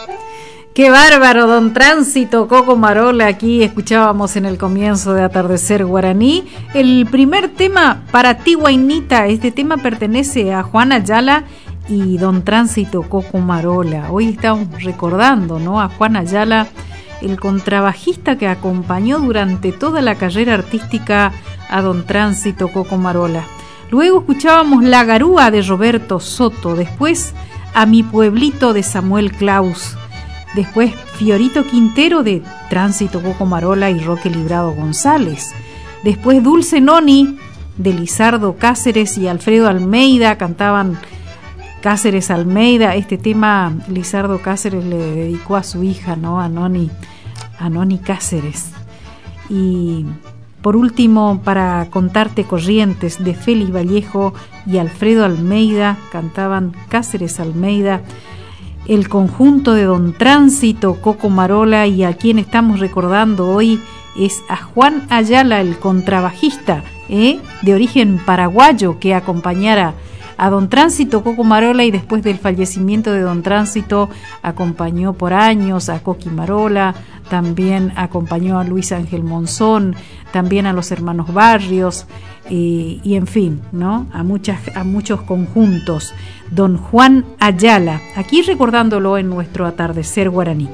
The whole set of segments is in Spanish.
Qué bárbaro, don Tránsito Coco Marola. Aquí escuchábamos en el comienzo de Atardecer Guaraní el primer tema para ti, Guainita. Este tema pertenece a Juan Ayala y don Tránsito Coco Marola. Hoy estamos recordando, ¿no?, a Juan Ayala, el contrabajista que acompañó durante toda la carrera artística a don Tránsito Coco Marola. Luego escuchábamos La Garúa de Roberto Soto, después A mi pueblito de Samuel Claus, después Fiorito Quintero de Tránsito Coco Marola y Roque Librado González, después Dulce Noni de Lizardo Cáceres y Alfredo Almeida, cantaban Cáceres Almeida. Este tema Lizardo Cáceres le dedicó a su hija, ¿no?, a Noni Cáceres. Y por último, Para contarte Corrientes de Félix Vallejo y Alfredo Almeida, cantaban Cáceres Almeida. El conjunto de don Tránsito Coco Marola, y a quien estamos recordando hoy es a Juan Ayala, el contrabajista de origen paraguayo, que acompañara a don Tránsito Coco Marola, y después del fallecimiento de don Tránsito acompañó por años a Coqui Marola, también acompañó a Luis Ángel Monzón, también a los hermanos Barrios, y en fin, ¿no?, a muchos conjuntos. Don Juan Ayala, aquí recordándolo en nuestro Atardecer Guaraní.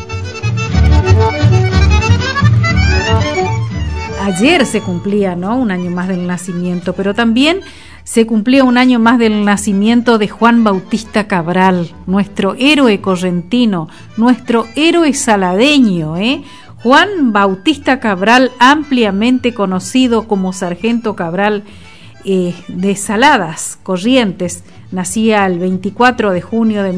Ayer se cumplía, ¿no?, un año más del nacimiento, pero también se cumplía un año más del nacimiento de Juan Bautista Cabral, nuestro héroe correntino, nuestro héroe saladeño, Juan Bautista Cabral, ampliamente conocido como Sargento Cabral de Saladas, Corrientes. Nacía el 24 de junio de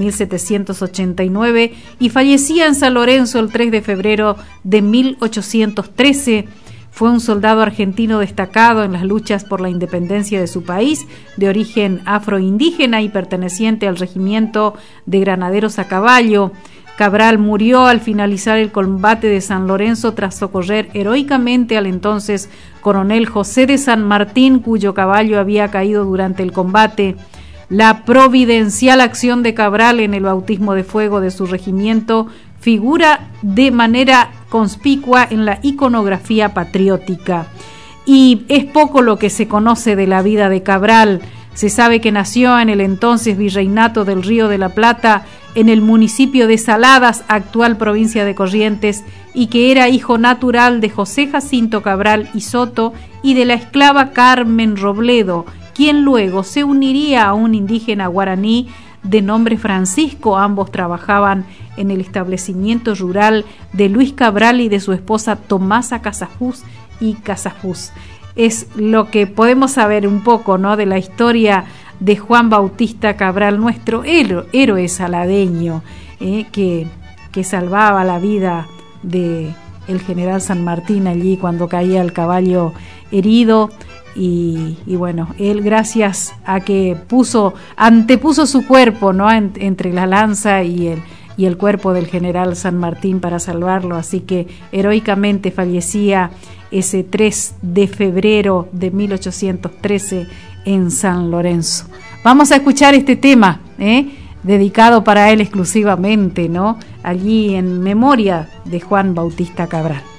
1789 y fallecía en San Lorenzo el 3 de febrero de 1813. Fue un soldado argentino destacado en las luchas por la independencia de su país, de origen afroindígena y perteneciente al regimiento de granaderos a caballo. Cabral murió al finalizar el combate de San Lorenzo tras socorrer heroicamente al entonces coronel José de San Martín, cuyo caballo había caído durante el combate. La providencial acción de Cabral en el bautismo de fuego de su regimiento figura de manera conspicua en la iconografía patriótica. Y es poco lo que se conoce de la vida de Cabral. Se sabe que nació en el entonces Virreinato del Río de la Plata, en el municipio de Saladas, actual provincia de Corrientes, y que era hijo natural de José Jacinto Cabral y Soto y de la esclava Carmen Robledo, quien luego se uniría a un indígena guaraní de nombre Francisco. Ambos trabajaban en el establecimiento rural de Luis Cabral y de su esposa Tomasa Casajús y Casajús. Es lo que podemos saber un poco, ¿no?, de la historia de Juan Bautista Cabral, nuestro héroe saladeño, que salvaba la vida de el general San Martín allí cuando caía el caballo herido. Y bueno, él, gracias a que antepuso su cuerpo, ¿no?, entre la lanza y el cuerpo del general San Martín para salvarlo, así que heroicamente fallecía ese 3 de febrero de 1813 en San Lorenzo. Vamos a escuchar este tema, dedicado para él exclusivamente, ¿no?, allí en memoria de Juan Bautista Cabral.